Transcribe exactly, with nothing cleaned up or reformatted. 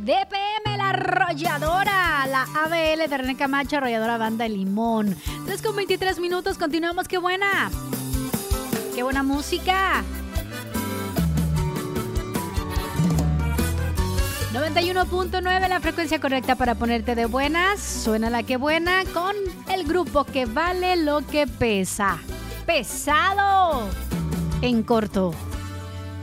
D P M, la arrolladora, la A B L de René Camacho, arrolladora Banda Limón. tres con veintitrés minutos, continuamos. ¡Qué buena! ¡Qué buena música! noventa y uno punto nueve, la frecuencia correcta para ponerte de buenas. Suena la que buena con el grupo que vale lo que pesa. ¡Pesado! En corto.